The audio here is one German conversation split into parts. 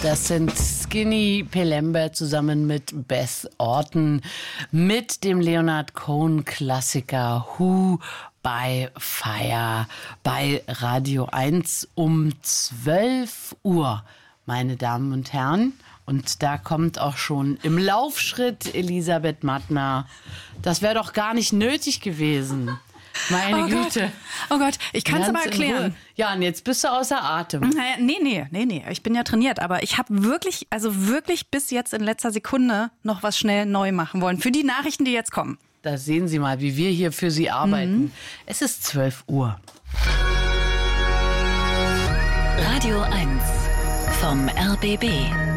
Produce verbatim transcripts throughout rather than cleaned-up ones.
Das sind Skinny Pelember zusammen mit Beth Orton mit dem Leonard Cohen-Klassiker Who by Fire bei Radio eins um zwölf Uhr, meine Damen und Herren. Und da kommt auch schon im Laufschritt Elisabeth Mattner. Das wäre doch gar nicht nötig gewesen. Meine oh Güte. Gott. Oh Gott, ich kann es aber erklären. Ja, und jetzt bist du außer Atem. Naja, nee, nee, nee, nee, ich bin ja trainiert, aber ich habe wirklich, also wirklich bis jetzt in letzter Sekunde noch was schnell neu machen wollen. Für die Nachrichten, die jetzt kommen. Da sehen Sie mal, wie wir hier für Sie arbeiten. Mhm. Es ist zwölf Uhr. Radio eins vom R B B.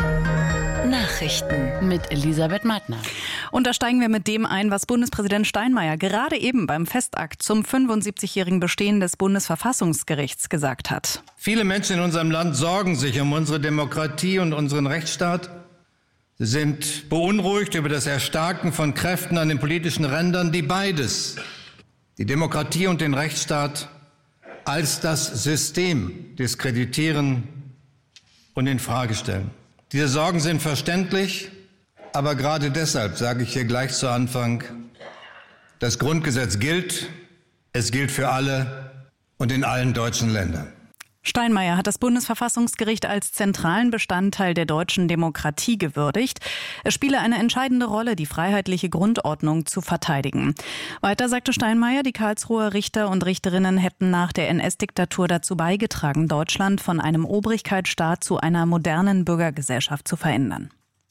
Nachrichten mit Elisabeth Mattner. Und da steigen wir mit dem ein, was Bundespräsident Steinmeier gerade eben beim Festakt zum fünfundsiebzigjährigen Bestehen des Bundesverfassungsgerichts gesagt hat. Viele Menschen in unserem Land sorgen sich um unsere Demokratie und unseren Rechtsstaat. Sie sind beunruhigt über das Erstarken von Kräften an den politischen Rändern, die beides, die Demokratie und den Rechtsstaat, als das System diskreditieren und in Frage stellen. Diese Sorgen sind verständlich, aber gerade deshalb sage ich hier gleich zu Anfang, das Grundgesetz gilt, es gilt für alle und in allen deutschen Ländern. Steinmeier hat das Bundesverfassungsgericht als zentralen Bestandteil der deutschen Demokratie gewürdigt. Es spiele eine entscheidende Rolle, die freiheitliche Grundordnung zu verteidigen. Weiter sagte Steinmeier, die Karlsruher Richter und Richterinnen hätten nach der N S-Diktatur dazu beigetragen, Deutschland von einem Obrigkeitsstaat zu einer modernen Bürgergesellschaft zu verändern.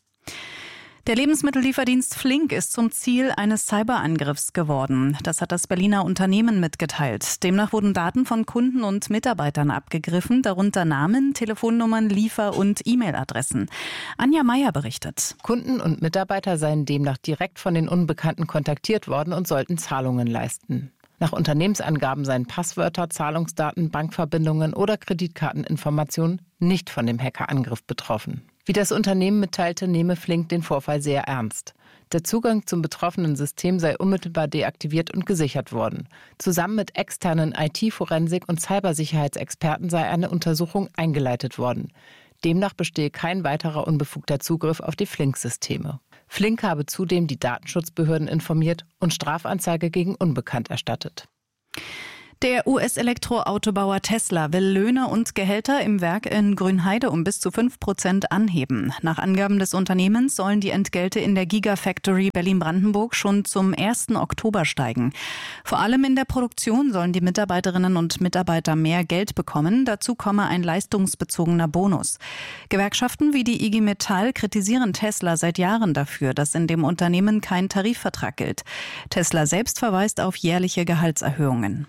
Der Lebensmittellieferdienst Flink ist zum Ziel eines Cyberangriffs geworden. Das hat das Berliner Unternehmen mitgeteilt. Demnach wurden Daten von Kunden und Mitarbeitern abgegriffen, darunter Namen, Telefonnummern, Liefer- und E-Mail-Adressen. Anja Meier berichtet. Kunden und Mitarbeiter seien demnach direkt von den Unbekannten kontaktiert worden und sollten Zahlungen leisten. Nach Unternehmensangaben seien Passwörter, Zahlungsdaten, Bankverbindungen oder Kreditkarteninformationen nicht von dem Hackerangriff betroffen. Wie das Unternehmen mitteilte, nehme Flink den Vorfall sehr ernst. Der Zugang zum betroffenen System sei unmittelbar deaktiviert und gesichert worden. Zusammen mit externen I T-Forensik- und Cybersicherheitsexperten sei eine Untersuchung eingeleitet worden. Demnach bestehe kein weiterer unbefugter Zugriff auf die Flink-Systeme. Flink habe zudem die Datenschutzbehörden informiert und Strafanzeige gegen Unbekannt erstattet. Der U S-Elektroautobauer Tesla will Löhne und Gehälter im Werk in Grünheide um bis zu fünf Prozent anheben. Nach Angaben des Unternehmens sollen die Entgelte in der Gigafactory Berlin-Brandenburg schon zum ersten Oktober steigen. Vor allem in der Produktion sollen die Mitarbeiterinnen und Mitarbeiter mehr Geld bekommen. Dazu komme ein leistungsbezogener Bonus. Gewerkschaften wie die I G Metall kritisieren Tesla seit Jahren dafür, dass in dem Unternehmen kein Tarifvertrag gilt. Tesla selbst verweist auf jährliche Gehaltserhöhungen.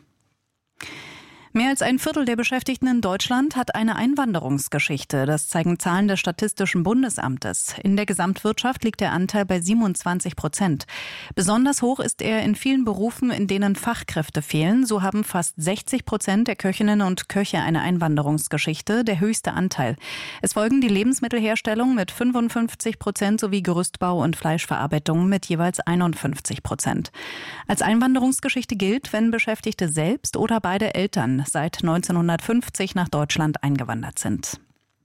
Mehr als ein Viertel der Beschäftigten in Deutschland hat eine Einwanderungsgeschichte. Das zeigen Zahlen des Statistischen Bundesamtes. In der Gesamtwirtschaft liegt der Anteil bei siebenundzwanzig Prozent. Besonders hoch ist er in vielen Berufen, in denen Fachkräfte fehlen. So haben fast sechzig Prozent der Köchinnen und Köche eine Einwanderungsgeschichte, der höchste Anteil. Es folgen die Lebensmittelherstellung mit fünfundfünfzig Prozent sowie Gerüstbau und Fleischverarbeitung mit jeweils einundfünfzig Prozent. Als Einwanderungsgeschichte gilt, wenn Beschäftigte selbst oder beide Eltern seit neunzehnhundertfünfzig nach Deutschland eingewandert sind.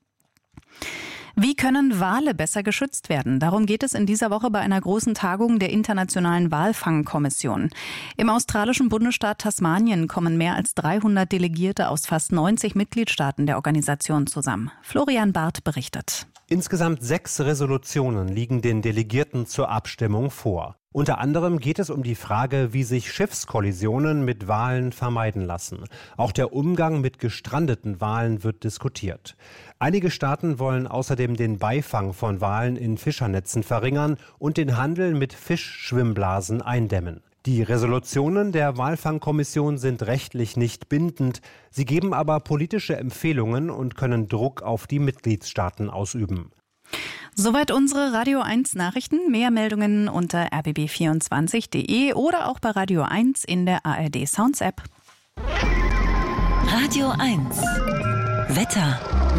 Wie können Wale besser geschützt werden? Darum geht es in dieser Woche bei einer großen Tagung der Internationalen Walfangkommission. Im australischen Bundesstaat Tasmanien kommen mehr als dreihundert Delegierte aus fast neunzig Mitgliedstaaten der Organisation zusammen. Florian Barth berichtet. Insgesamt sechs Resolutionen liegen den Delegierten zur Abstimmung vor. Unter anderem geht es um die Frage, wie sich Schiffskollisionen mit Walen vermeiden lassen. Auch der Umgang mit gestrandeten Walen wird diskutiert. Einige Staaten wollen außerdem den Beifang von Walen in Fischernetzen verringern und den Handel mit Fischschwimmblasen eindämmen. Die Resolutionen der Walfangkommission sind rechtlich nicht bindend. Sie geben aber politische Empfehlungen und können Druck auf die Mitgliedstaaten ausüben. Soweit unsere Radio eins Nachrichten. Mehr Meldungen unter r b b vierundzwanzig punkt d e oder auch bei Radio eins in der A R D Sounds App. Radio eins Wetter.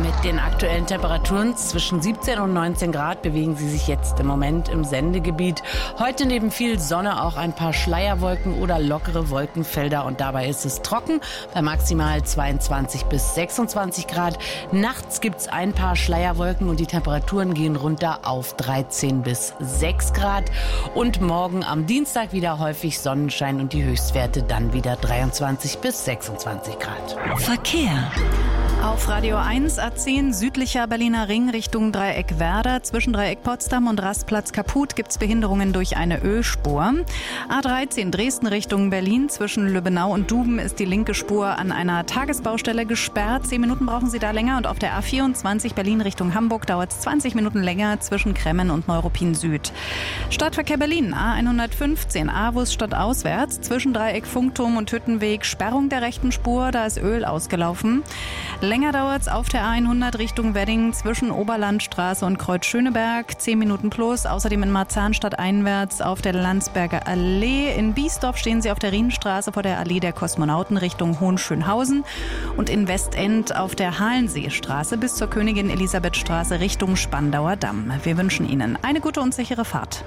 Mit den aktuellen Temperaturen zwischen siebzehn und neunzehn Grad bewegen sie sich jetzt im Moment im Sendegebiet. Heute neben viel Sonne auch ein paar Schleierwolken oder lockere Wolkenfelder und dabei ist es trocken bei maximal zweiundzwanzig bis sechsundzwanzig Grad. Nachts gibt es ein paar Schleierwolken und die Temperaturen gehen runter auf dreizehn bis sechs Grad. Und morgen am Dienstag wieder häufig Sonnenschein und die Höchstwerte dann wieder dreiundzwanzig bis sechsundzwanzig Grad. Verkehr. Auf Radio eins A zehn südlicher Berliner Ring Richtung Dreieck Werder. Zwischen Dreieck Potsdam und Rastplatz Kaput gibt es Behinderungen durch eine Ölspur. A dreizehn Dresden Richtung Berlin. Zwischen Lübbenau und Duben ist die linke Spur an einer Tagesbaustelle gesperrt. Zehn Minuten brauchen Sie da länger. Und auf der A vierundzwanzig Berlin Richtung Hamburg dauert es zwanzig Minuten länger zwischen Kremmen und Neuruppin Süd. Stadtverkehr Berlin A hundertfünfzehn Avus stadtauswärts. Zwischen Dreieck Funkturm und Hüttenweg Sperrung der rechten Spur. Da ist Öl ausgelaufen. Länger dauert es auf der A hundert Richtung Wedding zwischen Oberlandstraße und Kreuz Schöneberg. zehn Minuten plus. Außerdem in Marzahn-Stadt einwärts auf der Landsberger Allee. In Biesdorf stehen Sie auf der Rienstraße vor der Allee der Kosmonauten Richtung Hohenschönhausen. Und in Westend auf der Halenseestraße bis zur Königin Elisabeth Straße Richtung Spandauer Damm. Wir wünschen Ihnen eine gute und sichere Fahrt.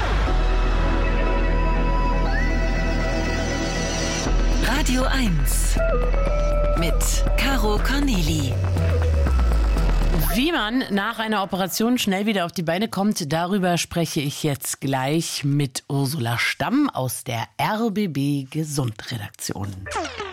Radio eins mit Caro Corneli. Wie man nach einer Operation schnell wieder auf die Beine kommt, darüber spreche ich jetzt gleich mit Ursula Stamm aus der R B B Gesund Redaktion.